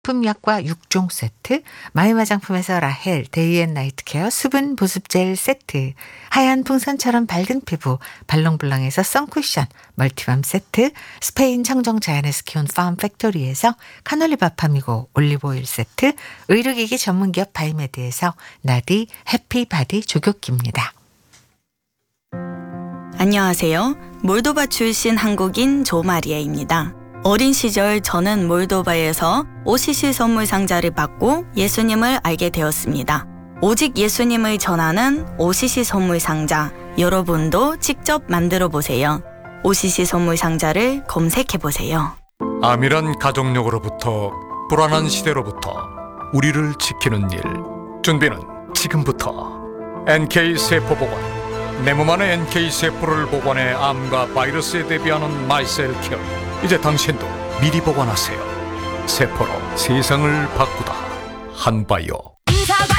약과 6종 세트, 마이 화장품에서 라헬 데이앤나이트 케어 수분 보습 젤 세트, 하얀 풍선처럼 밝은 피부 발롱블랑에서 선쿠션 멀티밤 세트, 스페인 청정 자연에서 키운 팜 팩토리에서 카놀리 바팜이고 올리브오일 세트, 의료기기 전문기업 바이메드에서 나디 해피바디 조격기입니다. 안녕하세요. 몰도바 출신 한국인 조마리아입니다. 어린 시절 저는 몰도바에서 OCC 선물 상자를 받고 예수님을 알게 되었습니다. 오직 예수님을 전하는 OCC 선물 상자, 여러분도 직접 만들어 보세요. OCC 선물 상자를 검색해 보세요. 암이란 가족력으로부터 불안한 시대로부터 우리를 지키는 일. 준비는 지금부터. NK세포보관. 내 몸 안의 NK세포를 보관해 암과 바이러스에 대비하는 마이셀 케어. 이제 당신도 미리 보관하세요. 세포로 세상을 바꾸다. 한바이오.